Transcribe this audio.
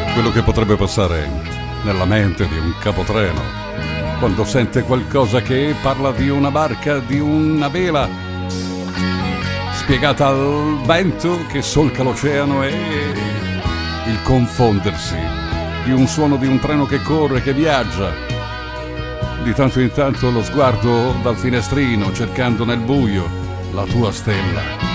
Quello che potrebbe passare nella mente di un capotreno quando sente qualcosa che parla di una barca, di una vela spiegata al vento che solca l'oceano, e il confondersi di un suono di un treno che corre, che viaggia, di tanto in tanto lo sguardo dal finestrino cercando nel buio la tua stella.